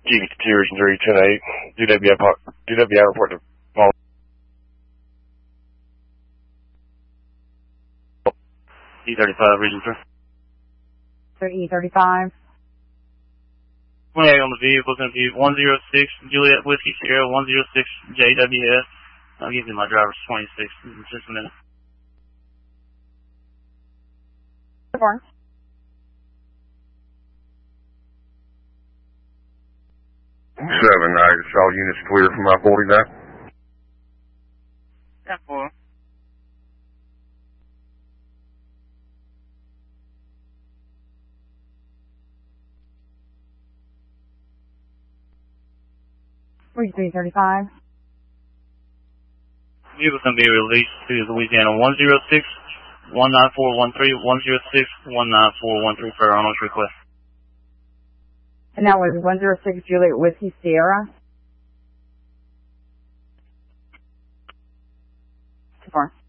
Tears 310-8, DWI report to Paul. E35, Region 3. E35. 28 on the vehicle, going to be 106 Juliet Whiskey Sierra 106 JWS. I'll give you my driver's 26 in just a minute. 4. Seven, I just saw units clear from my 49. 10-4. Region 335. Vehicle's going to be released to Louisiana 106 19413 106 19413 for Arnold's request. And that was 106 Juliet Whiskey Sierra. 4.